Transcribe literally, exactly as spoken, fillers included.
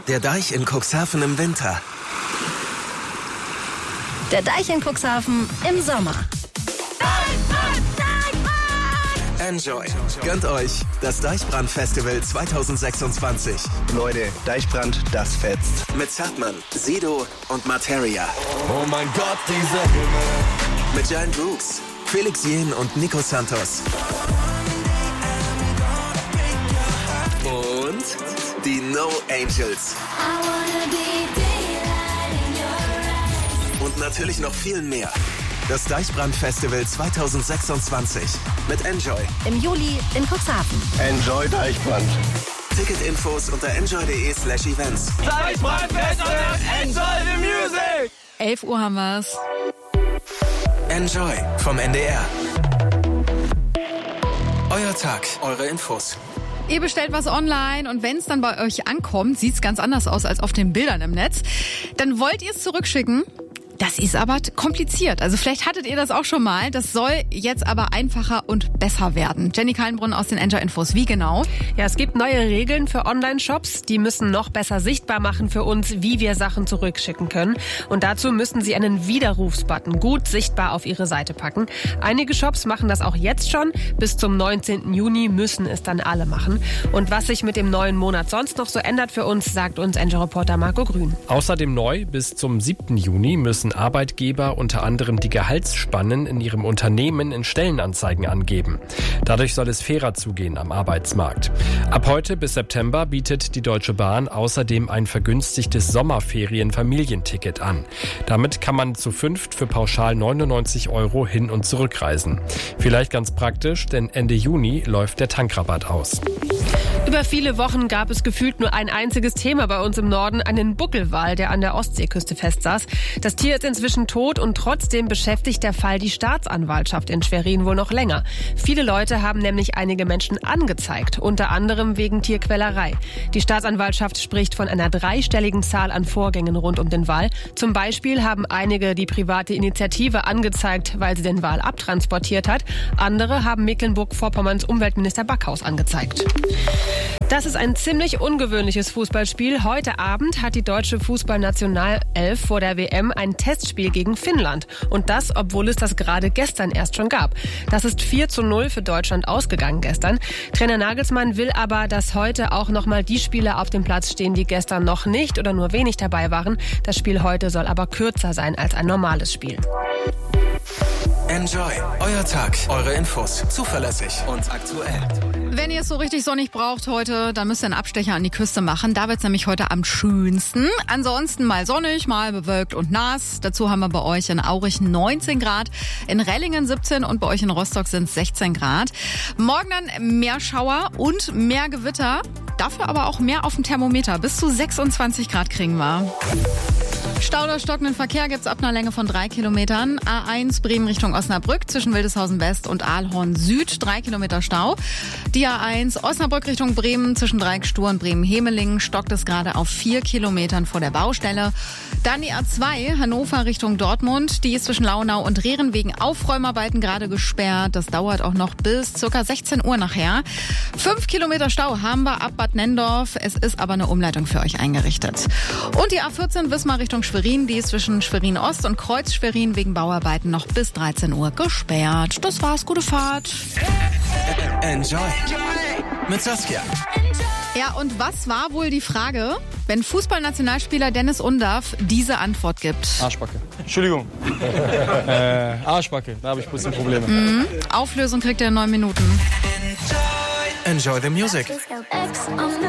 Der Deich in Cuxhaven im Winter. Der Deich in Cuxhaven im Sommer. Enjoy. Gönnt euch das Deichbrand-Festival zwanzig sechsundzwanzig. Leute, Deichbrand, das fetzt. Mit Zartmann, Sido und Materia. Oh mein Gott, dieser Himmel. Mit Giant Brooks, Felix Jähn und Nico Santos. Und die No Angels. Und natürlich noch viel mehr. Das Deichbrand-Festival zwanzig sechsundzwanzig mit Enjoy. Im Juli in Cuxhaven. Enjoy Deichbrand. Ticketinfos unter enjoy.de slash events. Deichbrand-Festival, enjoy the music! elf Uhr haben wir's. Enjoy vom N D R. Euer Tag, eure Infos. Ihr bestellt was online und wenn es dann bei euch ankommt, sieht es ganz anders aus als auf den Bildern im Netz. Dann wollt ihr es zurückschicken. Das ist aber kompliziert. Also vielleicht hattet ihr das auch schon mal. Das soll jetzt aber einfacher und besser werden. Jenny Kallenbrunn aus den Enjoy-Infos. Wie genau? Ja, es gibt neue Regeln für Online-Shops. Die müssen noch besser sichtbar machen für uns, wie wir Sachen zurückschicken können. Und dazu müssen sie einen Widerrufsbutton gut sichtbar auf ihre Seite packen. Einige Shops machen das auch jetzt schon. Bis zum neunzehnten Juni müssen es dann alle machen. Und was sich mit dem neuen Monat sonst noch so ändert für uns, sagt uns Enjoy-Reporter Marco Grün. Außerdem neu, bis zum siebten Juni müssen Arbeitgeber unter anderem die Gehaltsspannen in ihrem Unternehmen in Stellenanzeigen angeben. Dadurch soll es fairer zugehen am Arbeitsmarkt. Ab heute bis September bietet die Deutsche Bahn außerdem ein vergünstigtes Sommerferien-Familienticket an. Damit kann man zu fünft für pauschal neunundneunzig Euro hin- und zurückreisen. Vielleicht ganz praktisch, denn Ende Juni läuft der Tankrabatt aus. Über viele Wochen gab es gefühlt nur ein einziges Thema bei uns im Norden, einen Buckelwal, der an der Ostseeküste festsaß. Das Tier ist inzwischen tot und trotzdem beschäftigt der Fall die Staatsanwaltschaft in Schwerin wohl noch länger. Viele Leute haben nämlich einige Menschen angezeigt, unter anderem wegen Tierquälerei. Die Staatsanwaltschaft spricht von einer dreistelligen Zahl an Vorgängen rund um den Wal. Zum Beispiel haben einige die private Initiative angezeigt, weil sie den Wal abtransportiert hat. Andere haben Mecklenburg-Vorpommerns Umweltminister Backhaus angezeigt. Das ist ein ziemlich ungewöhnliches Fußballspiel. Heute Abend hat die deutsche Fußballnationalelf vor der W M ein Testspiel gegen Finnland. Und das, obwohl es das gerade gestern erst schon gab. Das ist vier zu null für Deutschland ausgegangen gestern. Trainer Nagelsmann will aber, dass heute auch nochmal die Spieler auf dem Platz stehen, die gestern noch nicht oder nur wenig dabei waren. Das Spiel heute soll aber kürzer sein als ein normales Spiel. Enjoy. Euer Tag, eure Infos. Zuverlässig und aktuell. Wenn ihr es so richtig sonnig braucht heute, dann müsst ihr einen Abstecher an die Küste machen. Da wird es nämlich heute am schönsten. Ansonsten mal sonnig, mal bewölkt und nass. Dazu haben wir bei euch in Aurich neunzehn Grad, in Rellingen siebzehn und bei euch in Rostock sind es sechzehn Grad. Morgen dann mehr Schauer und mehr Gewitter. Dafür aber auch mehr auf dem Thermometer. Bis zu sechsundzwanzig Grad kriegen wir. Stau oder stockenden Verkehr gibt's ab einer Länge von drei Kilometern. A eins Bremen Richtung Osnabrück zwischen Wildeshausen West und Aalhorn Süd, drei Kilometer Stau. Die A eins Osnabrück Richtung Bremen zwischen Dreieckstur und Bremen-Hemelingen stockt es gerade auf vier Kilometern vor der Baustelle. Dann die A zwei Hannover Richtung Dortmund. Die ist zwischen Launau und Rehren wegen Aufräumarbeiten gerade gesperrt. Das dauert auch noch bis ca. sechzehn Uhr nachher. Fünf Kilometer Stau haben wir ab Bad Nenndorf. Es ist aber eine Umleitung für euch eingerichtet. Und die A vierzehn Wismar Richtung Schwerin, die ist zwischen Schwerin Ost und Kreuz Schwerin wegen Bauarbeiten noch bis dreizehn Uhr gesperrt. Das war's, gute Fahrt. Enjoy. Mit Saskia. Ja, und was war wohl die Frage, wenn Fußballnationalspieler Dennis Undaff diese Antwort gibt? Arschbacke. Entschuldigung. äh, Arschbacke, da habe ich ein bisschen Probleme. Mhm. Auflösung kriegt ihr in neun Minuten. Enjoy the music.